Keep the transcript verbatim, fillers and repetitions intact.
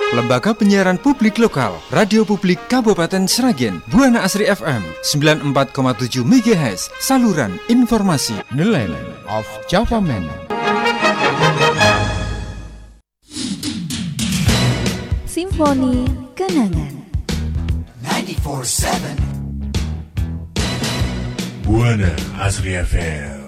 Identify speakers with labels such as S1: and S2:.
S1: Lembaga Penyiaran Publik Lokal, Radio Publik Kabupaten Sragen, Buana Asri F M sembilan puluh empat koma tujuh megahertz, saluran informasi. Nelayan of Java Man.
S2: Simfoni Kenangan
S3: sembilan empat tujuh
S4: Buana Asri F M.